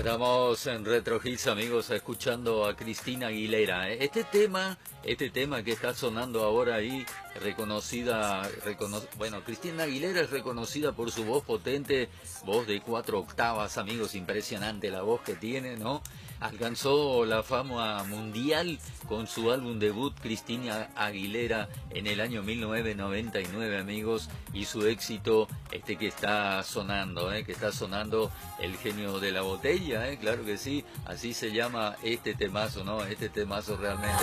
Estamos en Retro Hits, amigos, escuchando a Cristina Aguilera. Este tema que está sonando ahora ahí, bueno, Cristina Aguilera es reconocida por su voz potente, voz de 4 octavas, amigos, impresionante la voz que tiene, ¿no? Alcanzó la fama mundial con su álbum debut Cristina Aguilera en el año 1999, amigos, y su éxito que está sonando, El genio de la botella, claro que sí, así se llama este temazo, ¿no? Este temazo realmente.